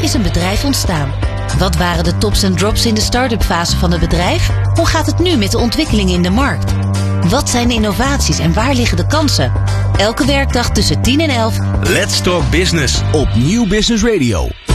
is een bedrijf ontstaan. Wat waren de tops en drops in de start-up fase van het bedrijf? Hoe gaat het nu met de ontwikkelingen in de markt? Wat zijn de innovaties en waar liggen de kansen? Elke werkdag tussen 10 en 11. Let's Talk Business op Nieuw Business Radio.